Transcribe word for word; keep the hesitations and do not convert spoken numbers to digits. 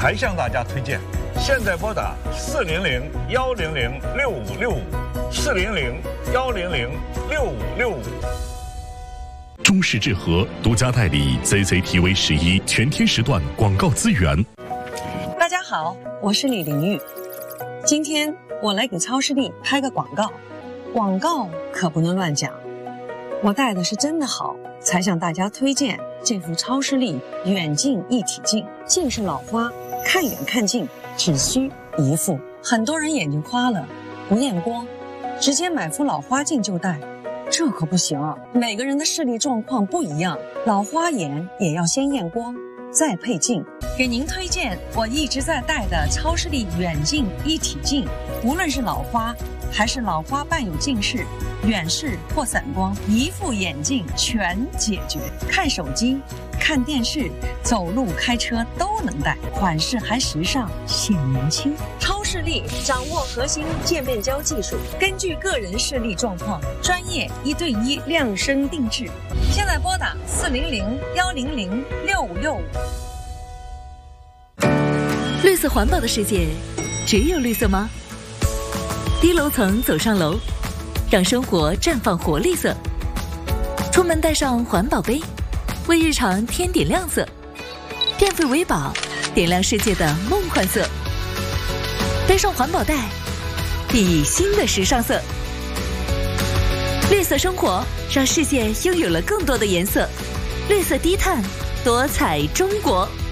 才向大家推荐。现在拨打四零零幺零零六五六五，四零零幺零零六五六五。 中式制和独家代理 Z Z T V 十一全天时段广告资源。 大家好，我是李玲玉。今天我来给超视力拍个广告，广告可不能乱讲。我戴的是真的好，才向大家推荐这副超视力远近一体镜。近视老花，看远看近只需一副。很多人眼睛花了，不验光，直接买副老花镜就戴，这可不行啊！每个人的视力状况不一样，老花眼也要先验光，再配镜。给您推荐我一直在戴的超视力远近一体镜，无论是老花还是老花伴有近视、远视或散光，一副眼镜全解决。看手机、看电视、走路、开车都能戴，款式还时尚，显年轻。超视力掌握核心渐变焦技术，根据个人视力状况，专业一对一量身定制。现在拨打四零零幺零零六五六五。 绿色环保的世界，只有绿色吗？低楼层走上楼，让生活绽放活力色。出门带上环保杯，为日常添点亮色。电费为宝，点亮世界的梦幻色。背上环保袋，熠熠新的时尚色。绿色生活，让世界拥有了更多的颜色。绿色低碳，多彩中国。